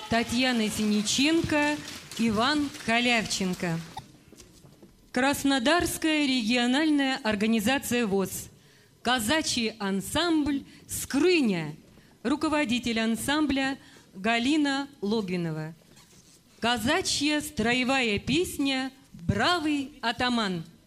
Татьяна Синиченко, Иван Халявченко. Краснодарская региональная организация ВОС. Казачий ансамбль «Скрыня». Руководитель ансамбля Галина Логвинова. Казачья строевая песня «Бравый атаман».